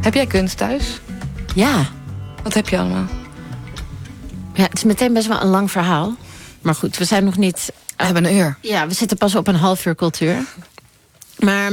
Heb jij kunst thuis? Ja. Wat heb je allemaal? Ja, het is meteen best wel een lang verhaal. Maar goed, we zijn nog niet... We hebben een uur. Ja, we zitten pas op een half uur cultuur. Maar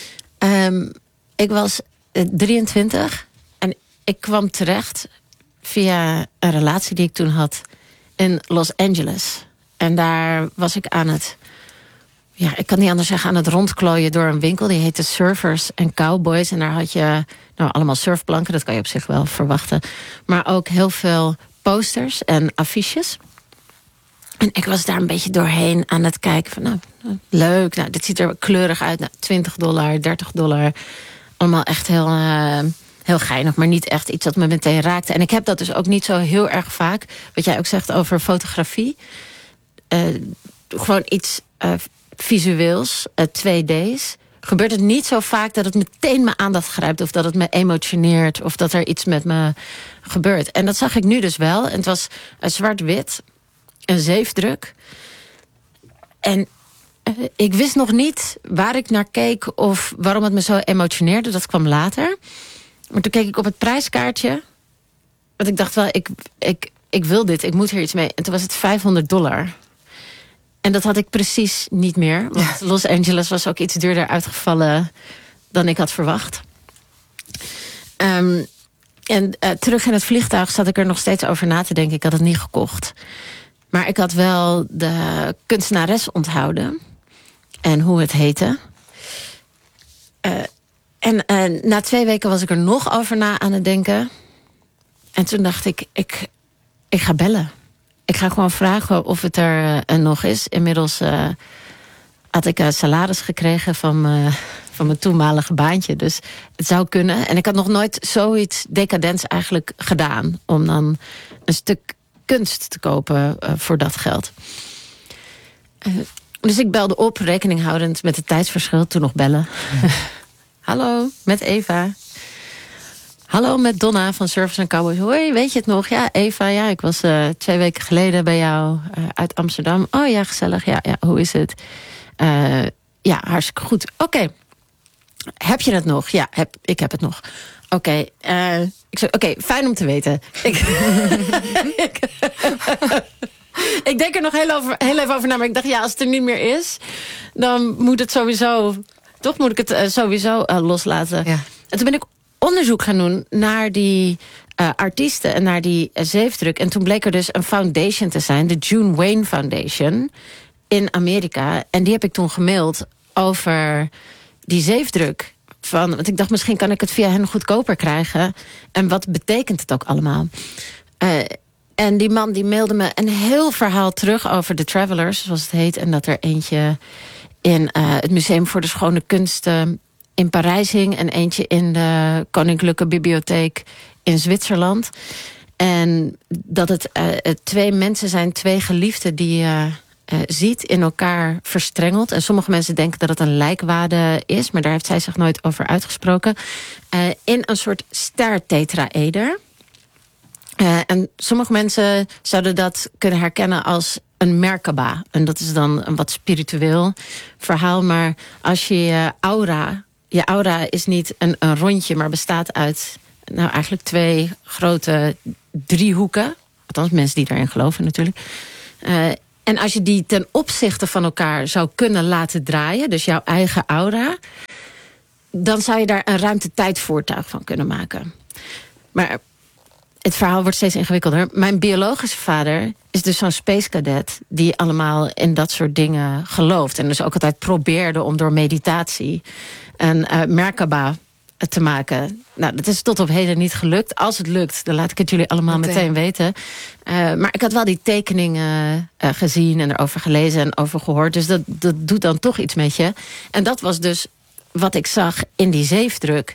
ik was 23 en ik kwam terecht via een relatie die ik toen had in Los Angeles. En daar was ik aan het... Ja, ik kan niet anders zeggen, aan het rondklooien door een winkel. Die heette Surfers and Cowboys. En daar had je allemaal surfplanken, dat kan je op zich wel verwachten. Maar ook heel veel posters en affiches. En ik was daar een beetje doorheen aan het kijken van... leuk, dit ziet er kleurig uit. $20, $30. Allemaal echt heel geinig, maar niet echt iets dat me meteen raakte. En ik heb dat dus ook niet zo heel erg vaak. Wat jij ook zegt over fotografie. Gewoon iets visueels, 2D's. Gebeurt het niet zo vaak dat het meteen mijn aandacht grijpt... of dat het me emotioneert, of dat er iets met me gebeurt. En dat zag ik nu dus wel. En het was zwart-wit, een zeefdruk. En ik wist nog niet waar ik naar keek... of waarom het me zo emotioneerde. Dat kwam later. Maar toen keek ik op het prijskaartje. Want ik dacht wel, ik wil dit, ik moet hier iets mee. En toen was het $500. En dat had ik precies niet meer. Want Los Angeles was ook iets duurder uitgevallen dan ik had verwacht. Terug in het vliegtuig zat ik er nog steeds over na te denken. Ik had het niet gekocht. Maar ik had wel de kunstenares onthouden. En hoe het heette. Na 2 weken was ik er nog over na aan het denken. En toen dacht ik ga bellen. Ik ga gewoon vragen of het er nog is. Inmiddels had ik salaris gekregen van mijn toenmalige baantje. Dus het zou kunnen. En ik had nog nooit zoiets decadents eigenlijk gedaan. Om dan een stuk kunst te kopen voor dat geld. Dus ik belde op, rekening houdend met het tijdsverschil. Toen nog bellen. Hallo, met Eva. Hallo, met Donna van Surfers and Cowboys. Hoi, weet je het nog? Ja, Eva, ja, ik was 2 weken geleden bij jou uit Amsterdam. Oh ja, gezellig. Ja, hoe is het? Ja, hartstikke goed. Oké. Heb je het nog? Ja, ik heb het nog. Oké. Ik zei, oké, fijn om te weten. Ik denk er nog heel even over na, maar ik dacht, ja, als het er niet meer is, dan moet het sowieso... Toch moet ik het sowieso loslaten. Ja. En toen ben ik onderzoek gaan doen naar die artiesten en naar die zeefdruk. En toen bleek er dus een foundation te zijn, de June Wayne Foundation in Amerika. En die heb ik toen gemaild over die zeefdruk. Want ik dacht, misschien kan ik het via hen goedkoper krijgen. En wat betekent het ook allemaal? En die man die mailde me een heel verhaal terug over de Travelers, zoals het heet. En dat er eentje in het Museum voor de Schone Kunsten in Parijs hing en eentje in de Koninklijke Bibliotheek in Zwitserland. En dat het 2 mensen zijn, 2 geliefden die je ziet in elkaar verstrengeld. En sommige mensen denken dat het een lijkwade is, maar daar heeft zij zich nooit over uitgesproken. In een soort ster-tetraeder. En sommige mensen zouden dat kunnen herkennen als een Merkaba. En dat is dan een wat spiritueel verhaal. Maar als je je aura is niet een rondje, maar bestaat uit eigenlijk 2 grote driehoeken. Althans, mensen die daarin geloven natuurlijk. En als je die ten opzichte van elkaar zou kunnen laten draaien, dus jouw eigen aura, dan zou je daar een ruimte-tijdvoertuig van kunnen maken. Maar het verhaal wordt steeds ingewikkelder. Mijn biologische vader is dus zo'n space cadet die allemaal in dat soort dingen gelooft. En dus ook altijd probeerde om door meditatie een Merkaba te maken. Nou, dat is tot op heden niet gelukt. Als het lukt, dan laat ik het jullie allemaal meteen weten. Maar ik had wel die tekeningen gezien en erover gelezen en over gehoord. Dus dat doet dan toch iets met je. En dat was dus wat ik zag in die zeefdruk.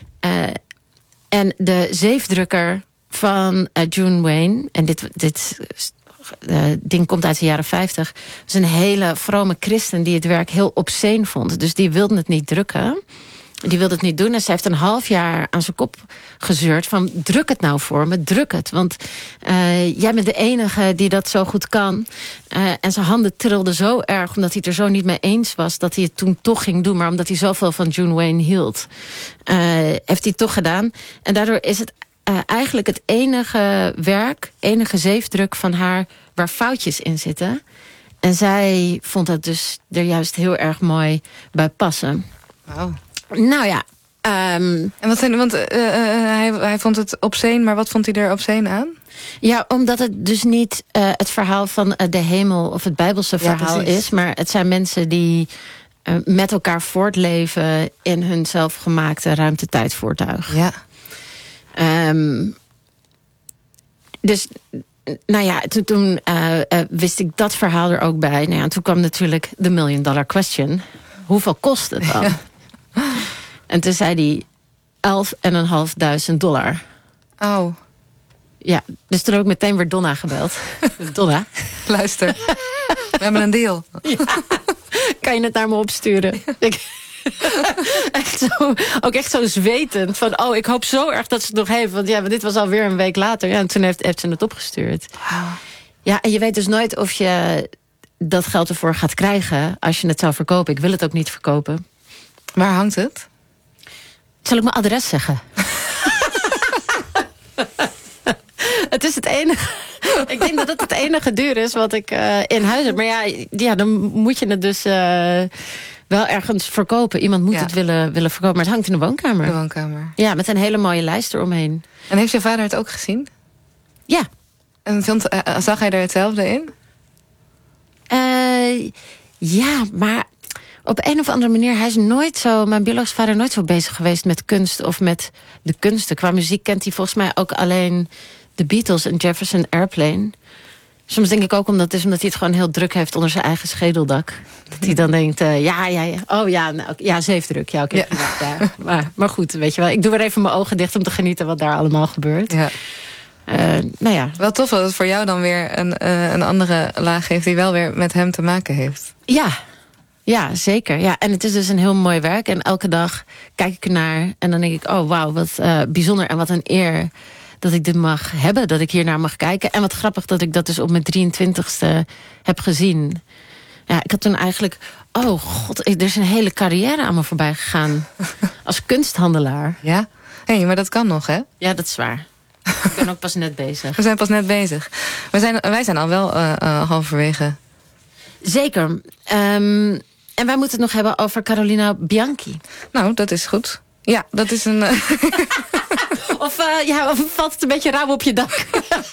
En de zeefdrukker van June Wayne, en dit ding komt uit de jaren 50... was een hele vrome christen die het werk heel obscene vond. Dus die wilde het niet drukken. Die wilde het niet doen. En ze heeft een half jaar aan zijn kop gezeurd van druk het nou voor me, druk het. Want jij bent de enige die dat zo goed kan. En zijn handen trilden zo erg omdat hij het er zo niet mee eens was dat hij het toen toch ging doen. Maar omdat hij zoveel van June Wayne hield, heeft hij het toch gedaan. En daardoor is het eigenlijk het enige zeefdruk van haar waar foutjes in zitten. En zij vond dat dus er juist heel erg mooi bij passen. Wauw. Nou ja. En wat zijn, want hij vond het obscene, maar wat vond hij er obscene aan? Ja, omdat het dus niet het verhaal van de hemel of het Bijbelse verhaal is. Maar het zijn mensen die met elkaar voortleven in hun zelfgemaakte ruimtetijdvoertuig. Ja. Dus, nou ja, toen wist ik dat verhaal er ook bij. Nou ja, en toen kwam natuurlijk de $1 million question. Hoeveel kost het dan? Ja. En toen zei hij $11.500. Oh. Ja, dus toen heb ik meteen weer Donna gebeld. Donna. Luister, we hebben een deal. Ja. Kan je het naar me opsturen? Ook echt zo zwetend. Van, ik hoop zo erg dat ze het nog heeft. Want dit was alweer een week later. Ja, en toen heeft ze het opgestuurd. Wow. Ja, en je weet dus nooit of je dat geld ervoor gaat krijgen als je het zou verkopen. Ik wil het ook niet verkopen. Waar hangt het? Zal ik mijn adres zeggen? Het is het enige. Ik denk dat het enige duur is wat ik in huis heb. Maar ja, dan moet je het dus wel ergens verkopen. Iemand moet het willen verkopen. Maar het hangt in de woonkamer. De woonkamer. Ja, met een hele mooie lijst eromheen. En heeft je vader het ook gezien? Ja. En zag hij er hetzelfde in? Ja, maar op een of andere manier, hij is nooit zo, mijn biologische vader nooit zo bezig geweest met kunst of met de kunsten. Qua muziek kent hij volgens mij ook alleen de Beatles en Jefferson Airplane. Soms denk ik ook omdat hij het gewoon heel druk heeft onder zijn eigen schedeldak. Dat hij dan denkt, zeefdruk. Ja, oké. Ja. Maar goed, weet je wel. Ik doe weer even mijn ogen dicht om te genieten wat daar allemaal gebeurt. Ja. Nou ja. Wel tof dat het voor jou dan weer een andere laag heeft die wel weer met hem te maken heeft. Ja, zeker. Ja, en het is dus een heel mooi werk. En elke dag kijk ik ernaar en dan denk ik, oh wauw, wat bijzonder en wat een eer dat ik dit mag hebben, dat ik hiernaar mag kijken. En wat grappig dat ik dat dus op mijn 23ste heb gezien. Ja, ik had toen eigenlijk, oh god, er is een hele carrière aan me voorbij gegaan. Als kunsthandelaar. Ja? Hé, maar dat kan nog, hè? Ja, dat is waar. Ik ben ook pas net bezig. We zijn pas net bezig. Wij zijn al wel halverwege. Zeker. En wij moeten het nog hebben over Carolina Bianchi. Nou, dat is goed. Ja, dat is een... Of valt het een beetje rauw op je dak?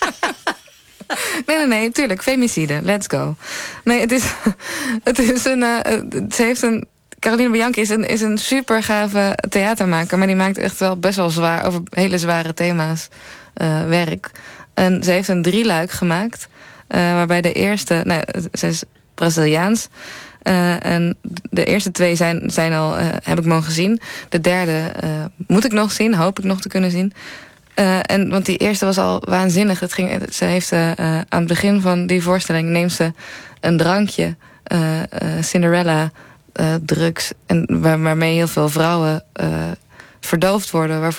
Nee, tuurlijk. Femicide. Let's go. Nee, het is een... Ze heeft een... Carolina Bianchi is een super gave theatermaker. Maar die maakt echt wel best wel zwaar, over hele zware thema's werk. En ze heeft een 3-luik gemaakt. Waarbij de eerste... Nou, ze is Braziliaans. En de eerste 2 zijn al, heb ik mogen zien. De derde moet ik nog zien, hoop ik nog te kunnen zien. Want die eerste was al waanzinnig. Ze heeft aan het begin van die voorstelling neemt ze een drankje, Cinderella, drugs, en waarmee heel veel vrouwen verdoofd worden,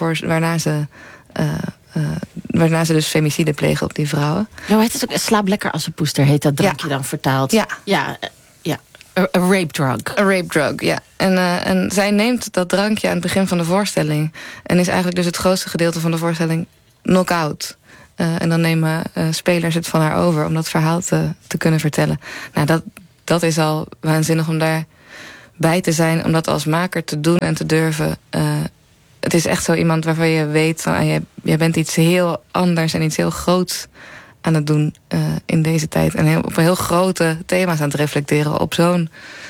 waarna ze dus femicide plegen op die vrouwen. Ja, het is ook slaap lekker als een poester, heet dat drankje dan vertaald. Ja. Een rape drug. Een rape drug, ja. En zij neemt dat drankje aan het begin van de voorstelling. En is eigenlijk dus het grootste gedeelte van de voorstelling knock-out. En dan nemen spelers het van haar over om dat verhaal te kunnen vertellen. Nou, dat is al waanzinnig om daarbij te zijn. Om dat als maker te doen en te durven. Het is echt zo iemand waarvan je weet van jij bent iets heel anders en iets heel groots aan het doen in deze tijd. En op een heel grote thema's aan het reflecteren. Op zo'n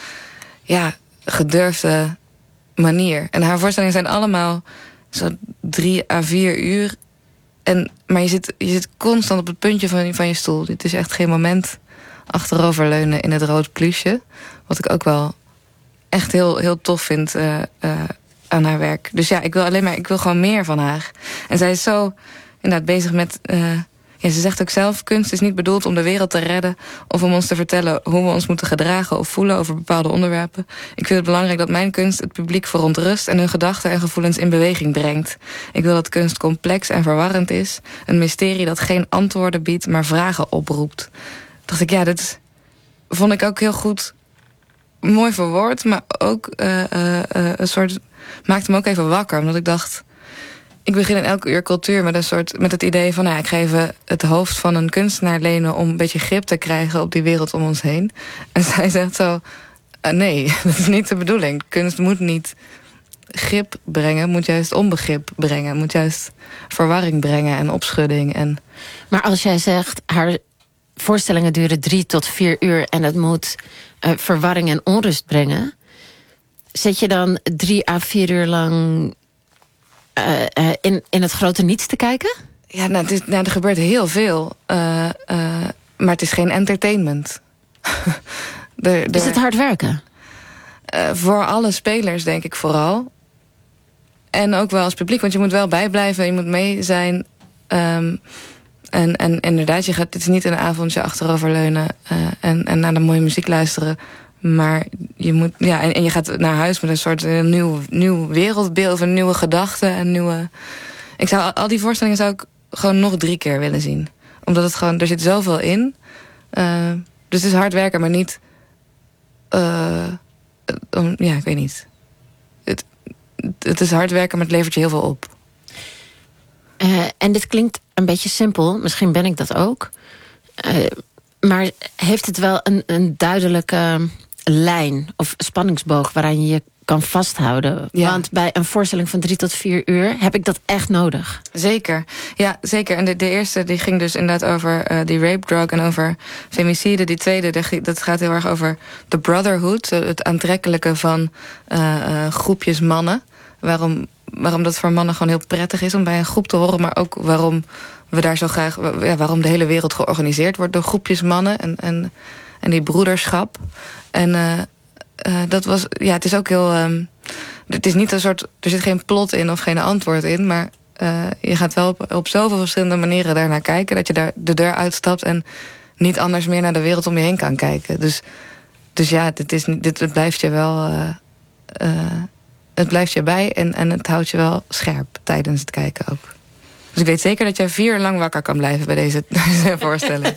gedurfde manier. En haar voorstellingen zijn allemaal zo 3 à 4 uur. Maar je zit constant op het puntje van je stoel. Het is echt geen moment achteroverleunen in het rood pluche. Wat ik ook wel echt heel, heel tof vind aan haar werk. Dus ja, ik wil gewoon meer van haar. En zij is zo inderdaad bezig met Ja, ze zegt ook zelf, kunst is niet bedoeld om de wereld te redden of om ons te vertellen hoe we ons moeten gedragen of voelen over bepaalde onderwerpen. Ik vind het belangrijk dat mijn kunst het publiek verontrust en hun gedachten en gevoelens in beweging brengt. Ik wil dat kunst complex en verwarrend is. Een mysterie dat geen antwoorden biedt, maar vragen oproept. Dacht ik, ja, dit vond ik ook heel goed, mooi verwoord, maar ook een soort, maakte me ook even wakker, omdat ik dacht, ik begin in elke uur cultuur met het idee van, ik ga even het hoofd van een kunstenaar lenen om een beetje grip te krijgen op die wereld om ons heen. En zij zegt zo, nee, dat is niet de bedoeling. Kunst moet niet grip brengen, moet juist onbegrip brengen, moet juist verwarring brengen en opschudding. Maar als jij zegt, haar voorstellingen duren 3 tot 4 uur en het moet verwarring en onrust brengen, zit je dan 3 à 4 uur lang in het grote niets te kijken? Ja, er gebeurt heel veel. Maar het is geen entertainment. Is het hard werken? Voor alle spelers denk ik vooral. En ook wel als publiek, want je moet wel bijblijven, je moet mee zijn. En inderdaad, het is niet een avondje achteroverleunen en naar de mooie muziek luisteren. Maar je moet, en je gaat naar huis met een soort nieuw wereldbeeld, of een nieuwe gedachte, een nieuwe. Al die voorstellingen zou ik gewoon nog 3 keer willen zien, omdat het gewoon, er zit zoveel in. Dus het is hard werken, maar niet. Ik weet niet. Het is hard werken, maar het levert je heel veel op. En dit klinkt een beetje simpel, misschien ben ik dat ook. Maar heeft het wel een duidelijke lijn of spanningsboog waaraan je je kan vasthouden? Ja. Want bij een voorstelling van 3 tot 4 uur heb ik dat echt nodig. Zeker, ja, zeker. En de eerste die ging dus inderdaad over die rape drug en over femicide. Die tweede, dat gaat heel erg over de brotherhood, het aantrekkelijke van groepjes mannen. Waarom dat voor mannen gewoon heel prettig is om bij een groep te horen, maar ook waarom we daar zo graag, waarom de hele wereld georganiseerd wordt door groepjes mannen en die broederschap. En dat was, het is ook heel, het is niet een soort, er zit geen plot in of geen antwoord in, maar je gaat wel op zoveel verschillende manieren daarnaar kijken, dat je daar de deur uitstapt en niet anders meer naar de wereld om je heen kan kijken. Dus ja, dit blijft je wel. Het blijft je bij en het houdt je wel scherp tijdens het kijken ook. Dus ik weet zeker dat jij 4 uur lang wakker kan blijven bij deze voorstelling.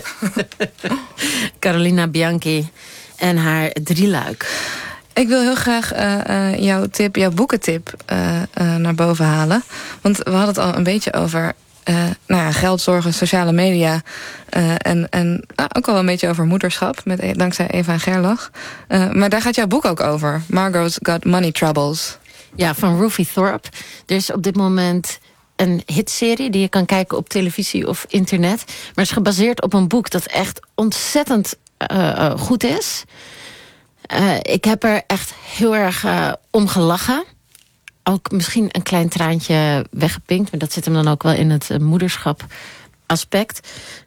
Carolina Bianchi en haar 3-luik. Ik wil heel graag jouw boekentip naar boven halen. Want we hadden het al een beetje over geldzorgen, sociale media. En ook al een beetje over moederschap, dankzij Eva Gerlach. Maar daar gaat jouw boek ook over. Margot's Got Money Troubles. Ja, van Ruthie Thorpe. Er is op dit moment een hitserie die je kan kijken op televisie of internet. Maar is gebaseerd op een boek dat echt ontzettend goed is. Ik heb er echt heel erg om gelachen. Ook misschien een klein traantje weggepinkt. Maar dat zit hem dan ook wel in het moederschap aspect.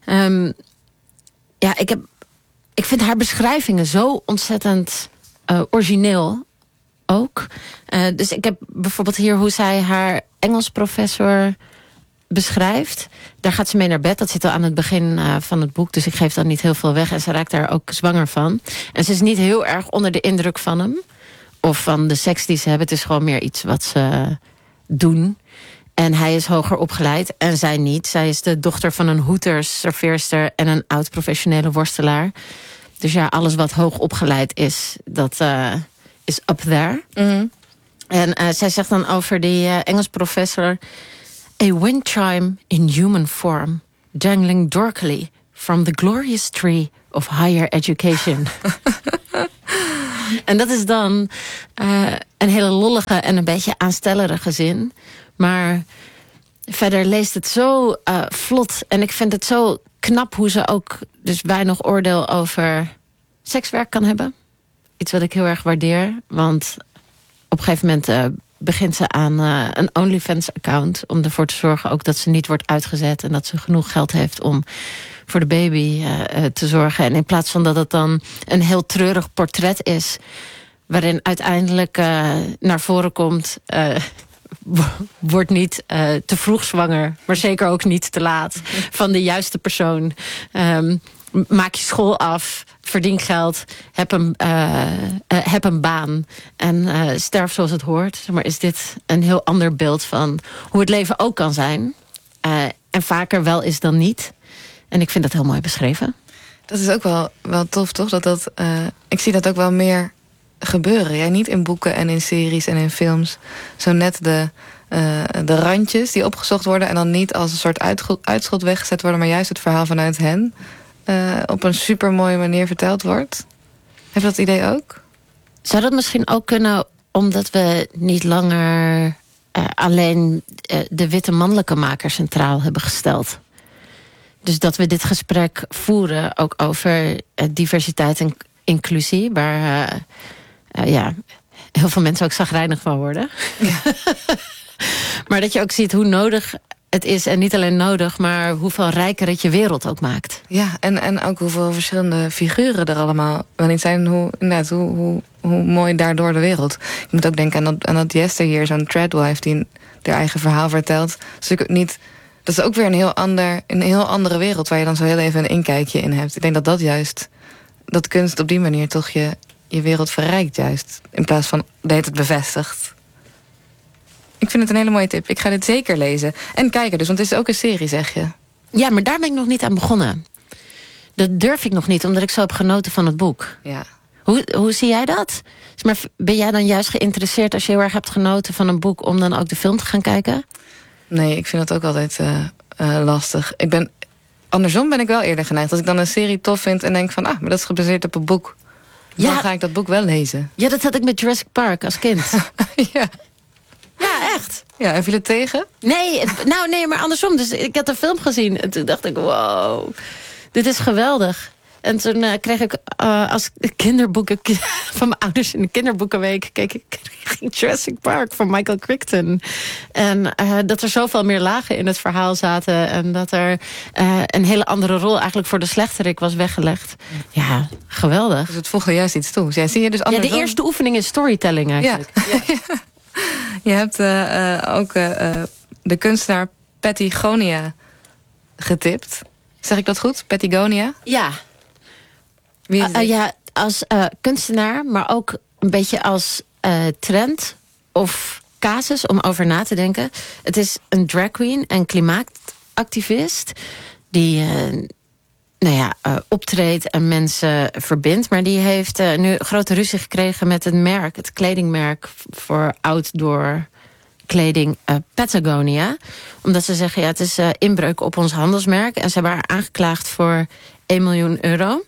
Ik vind haar beschrijvingen zo ontzettend origineel ook. Dus ik heb bijvoorbeeld hier hoe zij haar Engels professor beschrijft. Daar gaat ze mee naar bed. Dat zit al aan het begin van het boek. Dus ik geef dan niet heel veel weg. En ze raakt daar ook zwanger van. En ze is niet heel erg onder de indruk van hem. Of van de seks die ze hebben. Het is gewoon meer iets wat ze doen. En hij is hoger opgeleid en zij niet. Zij is de dochter van een Hooters serveerster en een oud professionele worstelaar. Dus ja, alles wat hoog opgeleid is, dat is up there. Mm-hmm. En zij zegt dan over die Engels professor: a wind chime in human form, dangling dorkily from the glorious tree of higher education. En dat is dan een hele lollige en een beetje aanstellerige zin. Maar verder leest het zo vlot. En ik vind het zo knap hoe ze ook dus weinig oordeel over sekswerk kan hebben. Iets wat ik heel erg waardeer. Want op een gegeven moment begint ze aan een OnlyFans-account. Om ervoor te zorgen ook dat ze niet wordt uitgezet. En dat ze genoeg geld heeft om voor de baby te zorgen. En in plaats van dat het dan een heel treurig portret is, waarin uiteindelijk naar voren komt word niet te vroeg zwanger, maar zeker ook niet te laat. Van de juiste persoon. Maak je school af, verdien geld, heb een baan en sterf zoals het hoort. Maar is dit een heel ander beeld van hoe het leven ook kan zijn? En vaker wel is dan niet. En ik vind dat heel mooi beschreven. Dat is ook wel tof, toch? Ik zie dat ook wel meer gebeuren. Ja, niet in boeken en in series en in films. Zo net de randjes die opgezocht worden en dan niet als een soort uitschot weggezet worden, maar juist het verhaal vanuit hen op een supermooie manier verteld wordt. Heb je dat idee ook? Zou dat misschien ook kunnen omdat we niet langer alleen de witte mannelijke maker centraal hebben gesteld? Dus dat we dit gesprek voeren ook over diversiteit en inclusie, waar heel veel mensen ook chagrijnig van worden. Ja. Maar dat je ook ziet hoe nodig het is, en niet alleen nodig, maar hoeveel rijker het je wereld ook maakt. Ja, en ook hoeveel verschillende figuren er allemaal wel niet zijn. Hoe mooi daardoor de wereld. Ik moet ook denken aan dat Yesteryear, zo'n Treadwife die haar eigen verhaal vertelt. Dat is ook weer een heel andere wereld waar je dan zo heel even een inkijkje in hebt. Ik denk dat juist, dat kunst op die manier toch je wereld verrijkt juist. In plaats van dat het bevestigt. Ik vind het een hele mooie tip. Ik ga dit zeker lezen. En kijken dus, want het is ook een serie, zeg je. Ja, maar daar ben ik nog niet aan begonnen. Dat durf ik nog niet, omdat ik zo heb genoten van het boek. Ja. Hoe zie jij dat? Maar ben jij dan juist geïnteresseerd als je heel erg hebt genoten van een boek om dan ook de film te gaan kijken? Nee, ik vind dat ook altijd lastig. Andersom ben ik wel eerder geneigd. Als ik dan een serie tof vind en denk van, maar dat is gebaseerd op een boek. Dan ga ik dat boek wel lezen. Ja, dat had ik met Jurassic Park als kind. Ja. Ja, echt. Ja, heb je het tegen? Nee, maar andersom. Dus ik had de film gezien en toen dacht ik, wow, dit is geweldig. En toen kreeg ik als kinderboeken van mijn ouders in de kinderboekenweek keek ik Jurassic Park van Michael Crichton. En dat er zoveel meer lagen in het verhaal zaten. En dat er een hele andere rol eigenlijk voor de slechterik was weggelegd. Ja, geweldig. Dus het voegde juist iets toe. Ja, zie je dus andersom? Ja, de eerste oefening is storytelling eigenlijk. Ja. Je hebt ook de kunstenaar Patty Gonia getipt. Zeg ik dat goed? Patty Gonia? Ja. Wie is ja, als kunstenaar, maar ook een beetje als trend of casus om over na te denken. Het is een drag queen en klimaatactivist die optreedt en mensen verbindt. Maar die heeft nu grote ruzie gekregen met het kledingmerk voor outdoor kleding Patagonia. Omdat ze zeggen, het is inbreuk op ons handelsmerk. En ze hebben haar aangeklaagd voor €1 miljoen.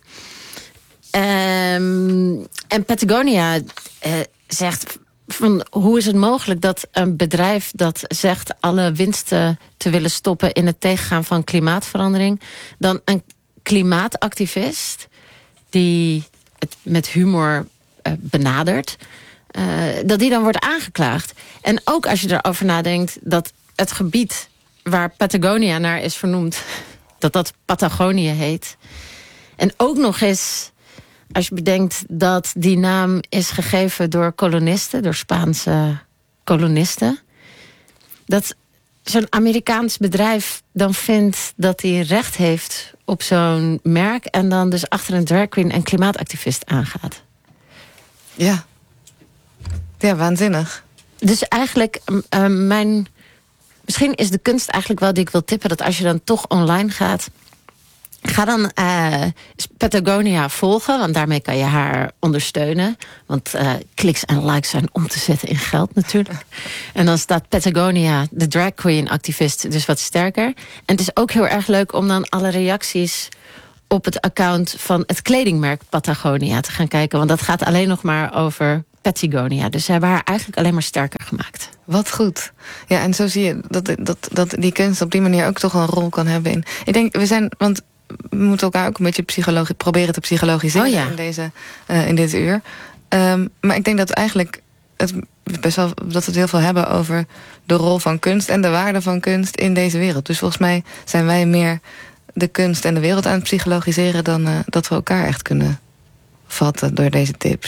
En Patagonia zegt van hoe is het mogelijk dat een bedrijf dat zegt alle winsten te willen stoppen in het tegengaan van klimaatverandering, dan een klimaatactivist die het met humor benadert, dat die dan wordt aangeklaagd. En ook als je erover nadenkt dat het gebied waar Patagonia naar is vernoemd, dat Patagonië heet. En ook nog eens, als je bedenkt dat die naam is gegeven door kolonisten, door Spaanse kolonisten, dat zo'n Amerikaans bedrijf dan vindt dat hij recht heeft op zo'n merk en dan dus achter een drag queen en klimaatactivist aangaat. Ja. Ja, waanzinnig. Dus eigenlijk, misschien is de kunst eigenlijk wel die ik wil tippen, dat als je dan toch online gaat, ga dan Patagonia volgen, want daarmee kan je haar ondersteunen. Want kliks en likes zijn om te zetten in geld natuurlijk. En dan staat Patagonia, de drag queen activist, dus wat sterker. En het is ook heel erg leuk om dan alle reacties op het account van het kledingmerk Patagonia te gaan kijken. Want dat gaat alleen nog maar over Patagonia. Dus ze hebben haar eigenlijk alleen maar sterker gemaakt. Wat goed. Ja, en zo zie je dat die kunst op die manier ook toch een rol kan hebben in. Ik denk, want we moeten elkaar ook een beetje proberen te psychologiseren in dit uur. Maar ik denk dat eigenlijk dat we het heel veel hebben over de rol van kunst en de waarde van kunst in deze wereld. Dus volgens mij zijn wij meer de kunst en de wereld aan het psychologiseren dan dat we elkaar echt kunnen vatten door deze tips.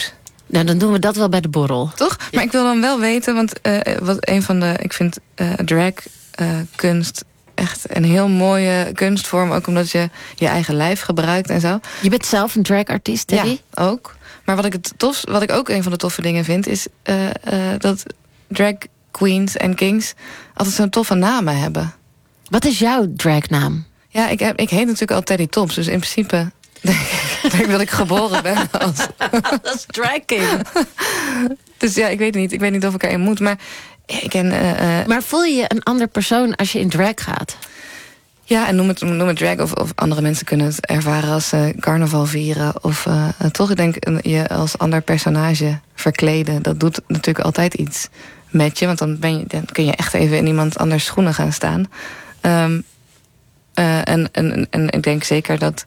Nou, dan doen we dat wel bij de borrel. Toch? Maar ik wil dan wel weten, want ik vind drag kunst echt een heel mooie kunstvorm. Ook omdat je je eigen lijf gebruikt en zo. Je bent zelf een dragartiest, Debbie? Ja, ook. Maar wat ik ook een van de toffe dingen vind, is dat drag queens en kings altijd zo'n toffe namen hebben. Wat is jouw dragnaam? Ja, ik heet natuurlijk al Teddy Tops, dus in principe denk ik dat ik geboren ben als... Dat is drag king. Dus ja, ik weet niet of ik erin moet, maar ik ken... Maar voel je je een ander persoon als je in drag gaat? Ja, en noem het drag, of andere mensen kunnen het ervaren als carnaval vieren. Of toch, ik denk, je als ander personage verkleden. Dat doet natuurlijk altijd iets met je, want dan kun je echt even in iemand anders schoenen gaan staan. En ik denk zeker dat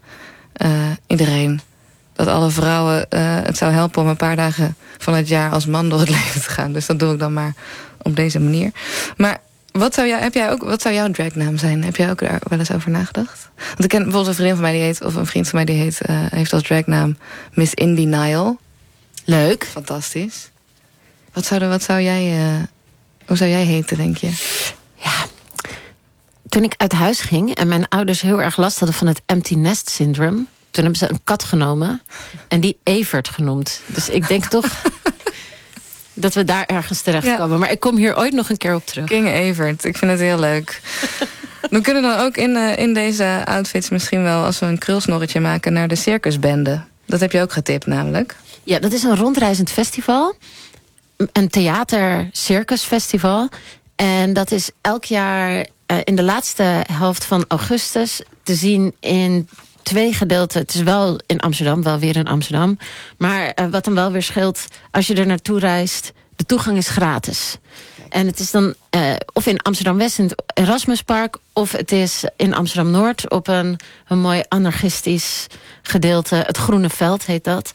dat alle vrouwen het zou helpen om een paar dagen van het jaar als man door het leven te gaan. Dus dat doe ik dan maar op deze manier. Maar wat zou jouw dragnaam zijn? Heb jij ook daar wel eens over nagedacht? Want ik ken bijvoorbeeld een vriend van mij die heeft als dragnaam Miss Indie Nile. Leuk. Fantastisch. Hoe zou jij heten, denk je? Ja, toen ik uit huis ging en mijn ouders heel erg last hadden van het empty nest syndrome, toen hebben ze een kat genomen en die Evert genoemd. Dus ik denk toch dat we daar ergens terechtkomen. Ja. Maar ik kom hier ooit nog een keer op terug. King Evert, ik vind het heel leuk. We kunnen dan ook in deze outfits misschien wel, als we een krulsnorretje maken, naar de circusbende. Dat heb je ook getipt namelijk. Ja, dat is een rondreizend festival. Een theater-circusfestival. En dat is elk jaar in de laatste helft van augustus te zien in 2 gedeelten. Het is wel in Amsterdam, wel weer in Amsterdam. Maar wat dan wel weer scheelt, als je er naartoe reist, de toegang is gratis. En het is dan of in Amsterdam-West in het Erasmuspark, of het is in Amsterdam-Noord op een mooi anarchistisch gedeelte. Het Groene Veld heet dat.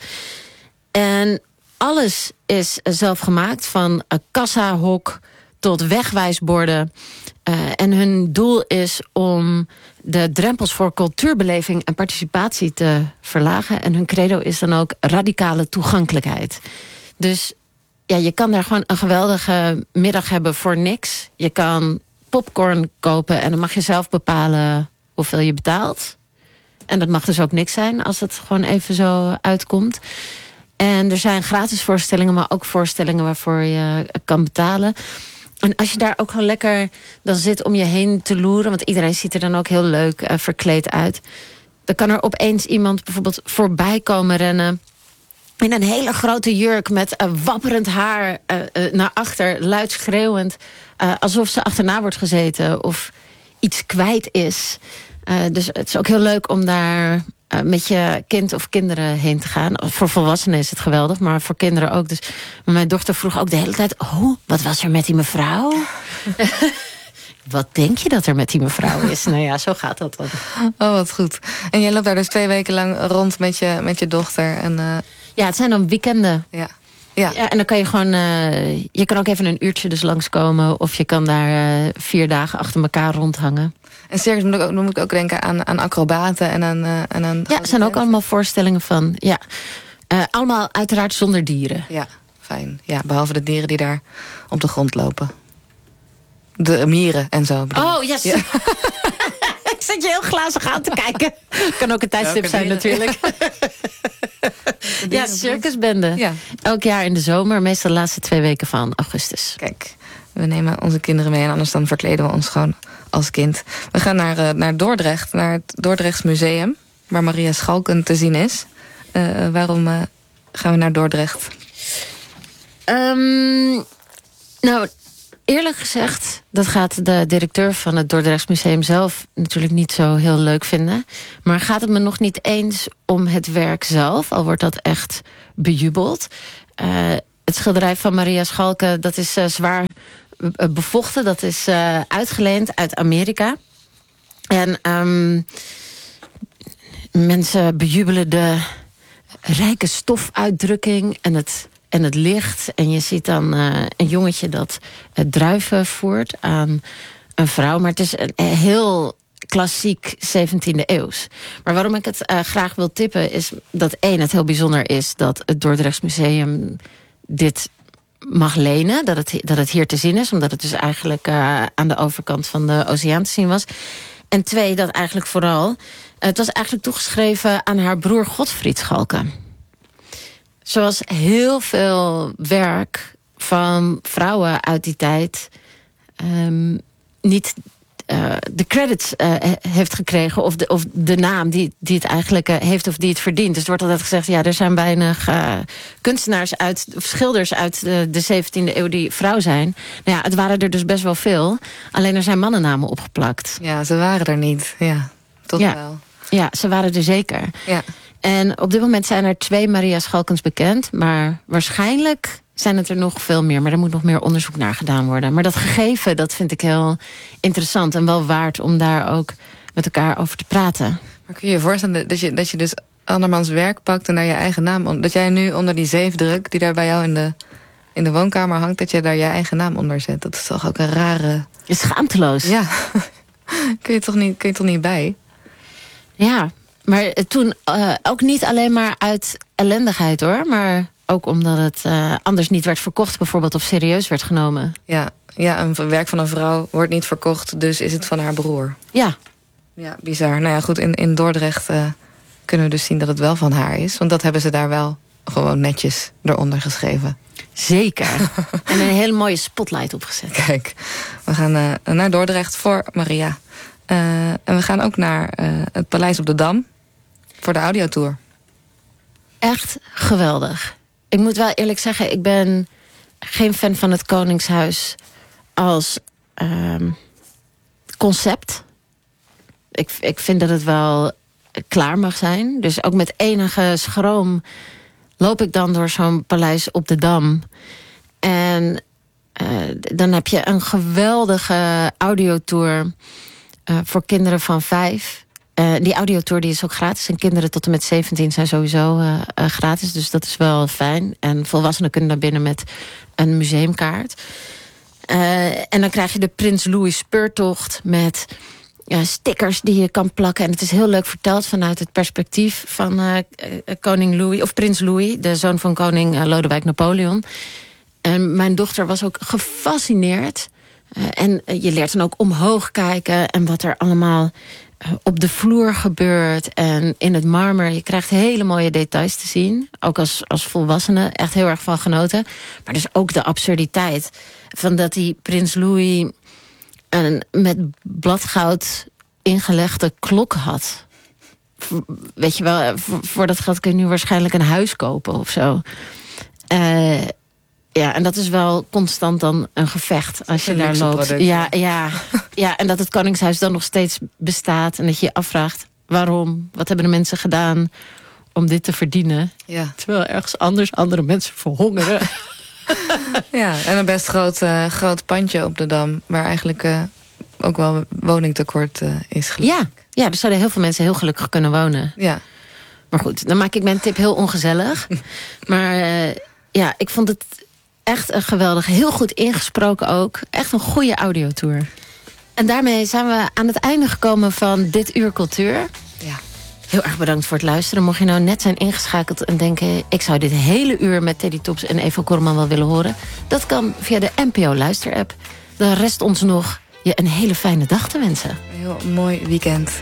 En alles is zelf gemaakt, van kassahok tot wegwijsborden. En hun doel is om de drempels voor cultuurbeleving en participatie te verlagen. En hun credo is dan ook radicale toegankelijkheid. Dus ja, je kan daar gewoon een geweldige middag hebben voor niks. Je kan popcorn kopen en dan mag je zelf bepalen hoeveel je betaalt. En dat mag dus ook niks zijn als het gewoon even zo uitkomt. En er zijn gratis voorstellingen, maar ook voorstellingen waarvoor je kan betalen. En als je daar ook gewoon lekker dan zit om je heen te loeren, want iedereen ziet er dan ook heel leuk verkleed uit, dan kan er opeens iemand bijvoorbeeld voorbij komen rennen in een hele grote jurk met wapperend haar naar achter, luid schreeuwend, alsof ze achterna wordt gezeten of iets kwijt is. Dus het is ook heel leuk om daar met je kind of kinderen heen te gaan. Voor volwassenen is het geweldig, maar voor kinderen ook. Dus mijn dochter vroeg ook de hele tijd, wat was er met die mevrouw? Wat denk je dat er met die mevrouw is? Nou ja, zo gaat dat dan. Oh, wat goed. En jij loopt daar dus 2 weken lang rond met je dochter. En, Ja, het zijn dan weekenden. Ja, en dan kan je gewoon, je kan ook even een uurtje dus langskomen, of je kan daar 4 dagen achter elkaar rondhangen. En circus moet ik ook denken aan acrobaten en aan ja, er zijn ook allemaal voorstellingen van. Ja. Allemaal uiteraard zonder dieren. Ja, fijn. Ja, behalve de dieren die daar op de grond lopen. De mieren en zo. Oh, yes. Ja. Ik zit je heel glazig aan te kijken. Kan ook een tijdstip zijn natuurlijk. Ja, circusbende. Ja. Elk jaar in de zomer, meestal de laatste 2 weken van augustus. Kijk, we nemen onze kinderen mee en anders dan verkleden we ons gewoon als kind. We gaan naar Dordrecht, naar het Dordrechts Museum, waar Maria Schalken te zien is. Waarom gaan we naar Dordrecht? Nou, eerlijk gezegd, dat gaat de directeur van het Dordrechts Museum zelf natuurlijk niet zo heel leuk vinden. Maar gaat het me nog niet eens om het werk zelf, al wordt dat echt bejubeld. Het schilderij van Maria Schalken, dat is zwaar bevochten. Dat is uitgeleend uit Amerika. En mensen bejubelen de rijke stofuitdrukking en het licht. En je ziet dan een jongetje dat druiven voert aan een vrouw. Maar het is een heel klassiek 17e eeuws. Maar waarom ik het graag wil tippen is dat het heel bijzonder is dat het Dordrechts Museum dit mag lenen, dat het hier te zien is, omdat het dus eigenlijk aan de overkant van de oceaan te zien was. En 2, dat eigenlijk vooral, het was eigenlijk toegeschreven aan haar broer Godfried Schalke. Zoals heel veel werk van vrouwen uit die tijd niet de credits heeft gekregen, of de naam die het eigenlijk heeft of die het verdient. Dus er wordt altijd gezegd, ja, er zijn weinig kunstenaars of schilders uit de 17e eeuw die vrouw zijn. Nou ja, het waren er dus best wel veel. Alleen er zijn mannennamen opgeplakt. Ja, ze waren er niet. Ja, tot wel. Ja, ze waren er zeker. Ja. En op dit moment zijn er 2 Maria Schalkens bekend, maar waarschijnlijk zijn het er nog veel meer. Maar er moet nog meer onderzoek naar gedaan worden. Maar dat gegeven, dat vind ik heel interessant en wel waard om daar ook met elkaar over te praten. Maar kun je je voorstellen dat je dus andermans werk pakt en daar je eigen naam dat jij nu onder die zeefdruk die daar bij jou in de woonkamer hangt, dat je daar je eigen naam onder zet? Dat is toch ook een rare... Je is schaamteloos. Ja, kun je toch niet bij? Ja, maar toen ook niet alleen maar uit ellendigheid hoor, maar ook omdat het anders niet werd verkocht bijvoorbeeld, of serieus werd genomen. Ja, een werk van een vrouw wordt niet verkocht, dus is het van haar broer. Ja. Ja, bizar. Nou ja, goed, in Dordrecht kunnen we dus zien dat het wel van haar is. Want dat hebben ze daar wel gewoon netjes eronder geschreven. Zeker. En een hele mooie spotlight opgezet. Kijk, we gaan naar Dordrecht voor Maria. En we gaan ook naar het Paleis op de Dam voor de audiotour. Echt geweldig. Ik moet wel eerlijk zeggen, ik ben geen fan van het Koningshuis als concept. Ik vind dat het wel klaar mag zijn. Dus ook met enige schroom loop ik dan door zo'n paleis op de Dam. En dan heb je een geweldige audiotour voor kinderen van 5. Die audiotour die is ook gratis. En kinderen tot en met 17 zijn sowieso gratis. Dus dat is wel fijn. En volwassenen kunnen naar binnen met een museumkaart. En dan krijg je de Prins Louis speurtocht met stickers die je kan plakken. En het is heel leuk verteld vanuit het perspectief van koning Louis, of prins Louis, de zoon van koning Lodewijk Napoleon. En mijn dochter was ook gefascineerd. En je leert dan ook omhoog kijken en wat er allemaal op de vloer gebeurt en in het marmer. Je krijgt hele mooie details te zien. Ook als volwassene echt heel erg van genoten. Maar dus ook de absurditeit van dat die prins Louis een met bladgoud ingelegde klok had. Weet je wel, voor dat geld kun je nu waarschijnlijk een huis kopen of zo. Ja, en dat is wel constant dan een gevecht als je daar loopt. Ja, en dat het Koningshuis dan nog steeds bestaat. En dat je je afvraagt, waarom? Wat hebben de mensen gedaan om dit te verdienen? Ja. Terwijl ergens anders andere mensen verhongeren. Ja, en een best groot pandje op de Dam, waar eigenlijk ook wel woningtekort is. Ja, er zouden heel veel mensen heel gelukkig kunnen wonen. Ja. Maar goed, dan maak ik mijn tip heel ongezellig. Maar ja, ik vond het echt een geweldig, heel goed ingesproken ook. Echt een goede audiotour. En daarmee zijn we aan het einde gekomen van dit uur cultuur. Ja. Heel erg bedankt voor het luisteren. Mocht je nou net zijn ingeschakeld en denken, ik zou dit hele uur met Teddy Tops en Eva Korman wel willen horen. Dat kan via de NPO Luisterapp. Dan rest ons nog je een hele fijne dag te wensen. Een heel mooi weekend.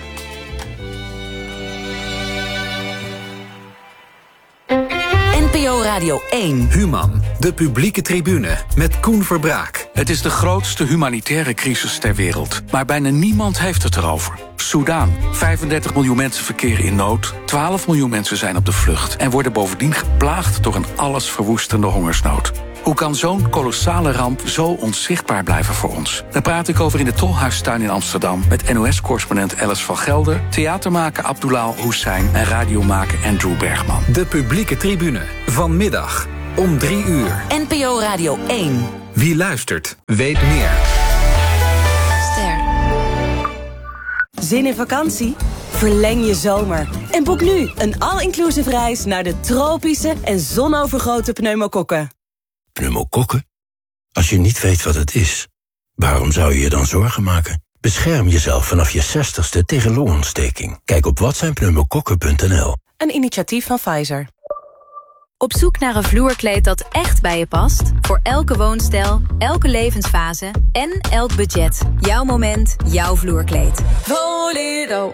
NPO Radio 1. Human, de publieke tribune met Koen Verbraak. Het is de grootste humanitaire crisis ter wereld. Maar bijna niemand heeft het erover. Soudaan. 35 miljoen mensen verkeren in nood. 12 miljoen mensen zijn op de vlucht. En worden bovendien geplaagd door een allesverwoestende hongersnood. Hoe kan zo'n kolossale ramp zo onzichtbaar blijven voor ons? Daar praat ik over in de Tolhuistuin in Amsterdam met NOS-correspondent Alice van Gelder, theatermaker Abdullah Hussein en radiomaker Andrew Bergman. De publieke tribune, vanmiddag om 3 uur. NPO Radio 1. Wie luistert, weet meer. Ster. Zin in vakantie? Verleng je zomer en boek nu een all-inclusive reis naar de tropische en zonovergoten pneumokokken. Pneumokokken? Als je niet weet wat het is, waarom zou je je dan zorgen maken? Bescherm jezelf vanaf je 60ste tegen longontsteking. Kijk op watzijnpneumokokken.nl. Een initiatief van Pfizer. Op zoek naar een vloerkleed dat echt bij je past? Voor elke woonstijl, elke levensfase en elk budget. Jouw moment, jouw vloerkleed. Voledo.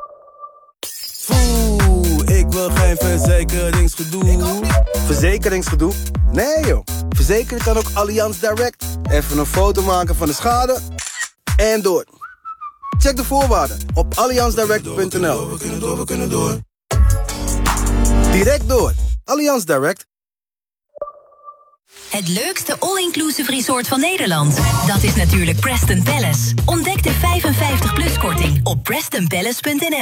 Ik wil geen verzekeringsgedoe. Verzekeringsgedoe? Nee joh. Verzekeren kan ook Allianz Direct. Even een foto maken van de schade en door. Check de voorwaarden op allianzdirect.nl. We kunnen door. Direct door. Allianz Direct. Het leukste all-inclusive resort van Nederland. Dat is natuurlijk Preston Palace. Ontdek de 55-plus korting op PrestonPalace.nl.